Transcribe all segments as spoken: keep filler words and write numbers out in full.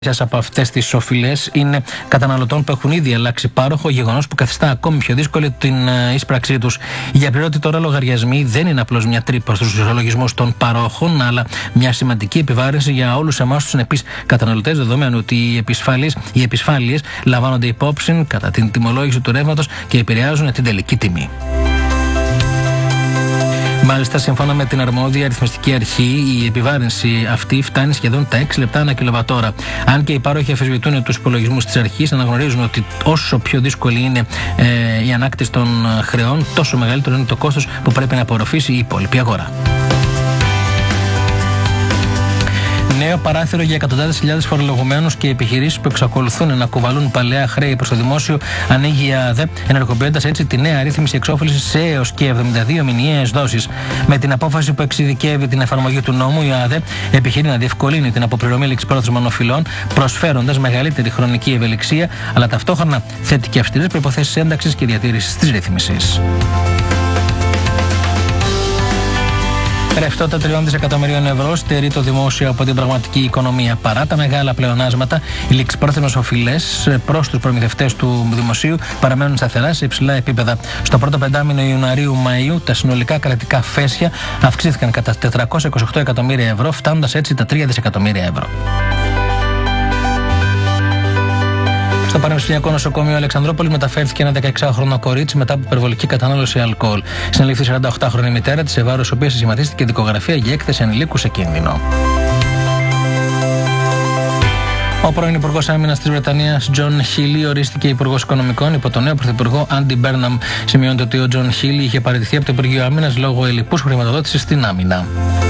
Από αυτές τις οφειλές είναι καταναλωτών που έχουν ήδη αλλάξει πάροχο, γεγονός που καθιστά ακόμη πιο δύσκολη την εισπράξή τους. Οι απλήρωτοι τώρα λογαριασμοί δεν είναι απλώς μια τρύπα στους ισολογισμούς των παρόχων, αλλά μια σημαντική επιβάρυνση για όλους εμάς τους συνεπείς καταναλωτές, δεδομένου ότι οι επισφάλειες, οι επισφάλειες λαμβάνονται υπόψη κατά την τιμολόγηση του ρεύματος και επηρεάζουν την τελική τιμή. Μάλιστα, σύμφωνα με την αρμόδια αριθμιστική αρχή, η επιβάρυνση αυτή φτάνει σχεδόν τα έξι λεπτά ανά κιλοβατόρα. Αν και οι πάροχοι αμφισβητούν τους υπολογισμούς της αρχής, αναγνωρίζουν ότι όσο πιο δύσκολη είναι ε, η ανάκτηση των χρεών, τόσο μεγαλύτερο είναι το κόστος που πρέπει να απορροφήσει η υπόλοιπη αγορά. Νέο παράθυρο για εκατοντάδες χιλιάδες φορολογουμένους και επιχειρήσεις που εξακολουθούν να κουβαλούν παλαιά χρέη προς το δημόσιο, ανοίγει η ΑΔΕ, ενεργοποιώντας έτσι τη νέα ρύθμιση εξόφλησης σε έως και εβδομήντα δύο μηνιαίες δόσεις. Με την απόφαση που εξειδικεύει την εφαρμογή του νόμου, η ΑΔΕ επιχειρεί να διευκολύνει την αποπληρωμή ληξιπρόθεσμων οφειλών, προσφέροντας μεγαλύτερη χρονική ευελιξία, αλλά ταυτόχρονα θέτει και αυστηρές προϋποθέσεις ένταξης και διατήρησης της ρύθμισης. Ρευστότητα τριών δισεκατομμυρίων ευρώ στερεί το δημόσιο από την πραγματική οικονομία. Παρά τα μεγάλα πλεονάσματα, οι ληξιπρόθεσμες οφειλές προς τους προμηθευτές του δημοσίου παραμένουν σταθερά σε υψηλά επίπεδα. Στο πρώτο πεντάμηνο Ιανουαρίου-Μαΐου, τα συνολικά κρατικά φέσια αυξήθηκαν κατά τετρακόσια είκοσι οκτώ εκατομμύρια ευρώ, φτάνοντας έτσι τα τρία δισεκατομμύρια ευρώ. Στο Πανεπιστημιακό Νοσοκομείο Αλεξανδρόπολης μεταφέρθηκε ένα δεκαεξάχρονο κορίτσι μετά από υπερβολική κατανάλωση αλκοόλ. Συνελήφθη σαράντα οκτάχρονη μητέρα της, σε βάρος της οποίας σηματίστηκε δικογραφία για έκθεση ανηλίκου σε κίνδυνο. Ο πρώην Υπουργός Άμυνας της Βρετανίας, Τζον Χίλι, ορίστηκε Υπουργός Οικονομικών υπό τον νέο Πρωθυπουργό Άντι Μπέρναμ. Σημειώνεται ότι ο Τζον Χίλι είχε παραιτηθεί από το Υπουργείο Άμυνας λόγω ελλειπούς χρηματοδότησης στην άμυνα.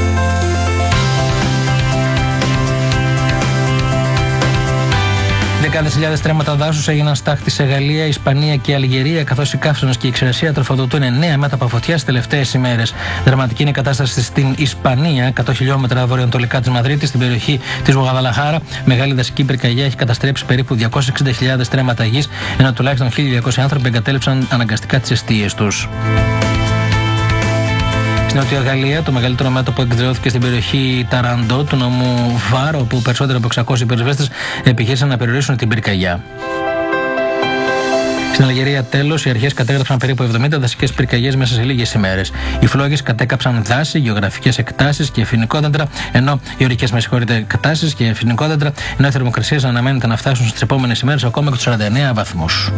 Δεκάδες χιλιάδες στρέμματα δάσους έγιναν στάχτη σε Γαλλία, Ισπανία και Αλγερία, καθώς οι καύσωνες και η ξηρασία τροφοδοτούν εννέα μέτωπα φωτιάς τις τελευταίες ημέρες. Δραματική είναι η κατάσταση στην Ισπανία, εκατό χιλιόμετρα βορειοανατολικά της Μαδρίτης, στην περιοχή της Γουαδαλαχάρα. Μεγάλη δασική πυρκαγιά έχει καταστρέψει περίπου διακόσιες εξήντα χιλιάδες στρέμματα γης, ενώ τουλάχιστον χίλια διακόσιοι άνθρωποι εγκατέλειψαν αναγκαστικά τις εστίες τους. Στην Νότια Γαλλία, το μεγαλύτερο μέτωπο εκδηλώθηκε στην περιοχή Ταραντό του νομού Βάρο, όπου περισσότερο από εξακόσιοι πυροσβέστες επιχείρησαν να περιορίσουν την πυρκαγιά. Στην Αλγερία, τέλος, οι αρχές κατέγραψαν περίπου εβδομήντα δασικές πυρκαγιές μέσα σε λίγες ημέρες. Οι φλόγες κατέκαψαν δάση, γεωγραφικές εκτάσεις και φοινικόδεντρα, ενώ οι ορικές με συγχωρείτε εκτάσεις και φοινικόδεντρα, ενώ οι θερμοκρασίες αναμένεται να φτάσουν στις επόμενες ημέρες ακόμα και τους σαράντα εννέα βαθμούς.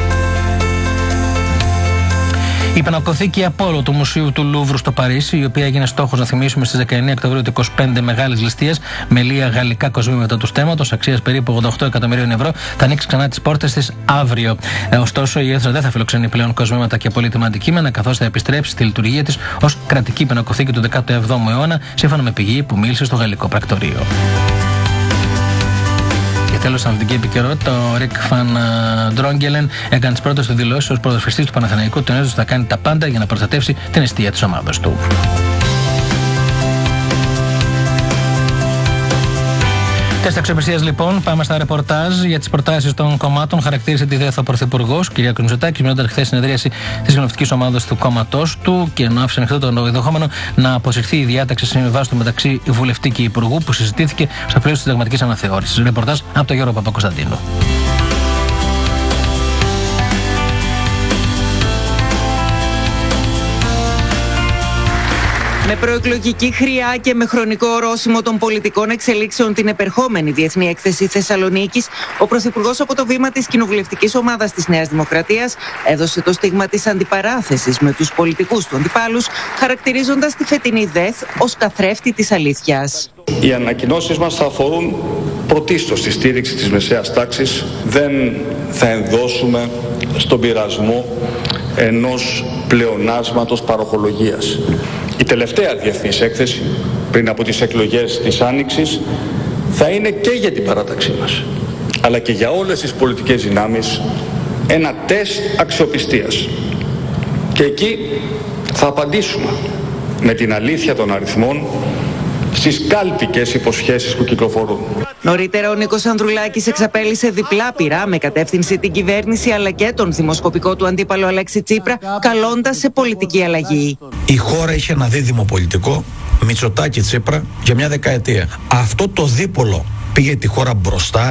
Η Πανακοθήκη Απόλλω του Μουσείου του Λούβρου στο Παρίσι, η οποία έγινε στόχος, να θυμίσουμε, στις δεκαεννέα Οκτωβρίου του είκοσι πέντε μεγάλης ληστείας με λία γαλλικά κοσμήματα του στέματος αξίας περίπου ογδόντα οκτώ εκατομμυρίων ευρώ, θα ανοίξει ξανά τις πόρτες της αύριο. Ε, ωστόσο, η αίθουσα δεν θα φιλοξενεί πλέον κοσμήματα και πολύτιμα αντικείμενα, καθώς θα επιστρέψει στη λειτουργία της ως κρατική Πανακοθήκη του δέκατου εβδόμου αιώνα, σύμφωνα με πηγή που μίλησε στο γαλλικό πρακτορείο. Τέλος, στην αθλητική επικαιρότητα, ο Ρικ Φαν Ντρόγκελεν έκανε τις πρώτες του δηλώσεις ως ποδοσφαιριστής του Παναθηναϊκού. Τον έδωσε θα κάνει τα πάντα για να προστατεύσει την εστία της ομάδας του. Τεστ αξιοπιστίας, λοιπόν, πάμε στα ρεπορτάζ για τις προτάσεις των κομμάτων. Χαρακτήρισε τη ΔΕΘ ο Πρωθυπουργός, κ. Μητσοτάκης, μιλώντας χθες συνεδρίαση της κοινοβουλευτικής ομάδας του κόμματός του και ενώ άφησε ανοιχτό το ενδεχόμενο να αποσυρθεί η διάταξη συμβιβάσου του μεταξύ βουλευτή και υπουργού που συζητήθηκε στο πλαίσιο της συνταγματικής αναθεώρησης. Ρεπορτάζ από τον Γιώργο Παπακοσταντίνο. Με προεκλογική χρειά και με χρονικό ορόσημο των πολιτικών εξελίξεων την επερχόμενη Διεθνή Έκθεση Θεσσαλονίκης, ο Πρωθυπουργός από το βήμα της κοινοβουλευτικής ομάδας της Νέας Δημοκρατίας έδωσε το στίγμα της αντιπαράθεσης με τους πολιτικούς του αντιπάλους, χαρακτηρίζοντας τη φετινή ΔΕΘ ως καθρέφτη της αλήθειας. Οι ανακοινώσεις μας θα αφορούν πρωτίστως τη στήριξη της μεσαίας τάξης. Δεν θα ενδώσουμε στον πειρασμό ενός πλεονάσματος παροχολογίας. Η τελευταία διεθνής έκθεση, πριν από τις εκλογές της Άνοιξης, θα είναι και για την παράταξή μας, αλλά και για όλες τις πολιτικές δυνάμεις ένα τεστ αξιοπιστίας. Και εκεί θα απαντήσουμε με την αλήθεια των αριθμών στις κάλπικες υποσχέσεις που κυκλοφορούν. Νωρίτερα ο Νίκος Ανδρουλάκης εξαπέλυσε διπλά πυρά με κατεύθυνση την κυβέρνηση αλλά και τον δημοσκοπικό του αντίπαλο Αλέξη Τσίπρα, καλώντας σε πολιτική αλλαγή. Η χώρα είχε ένα δίδυμο πολιτικό, Μητσοτάκη Τσίπρα, για μια δεκαετία. Αυτό το δίπολο πήγε τη χώρα μπροστά.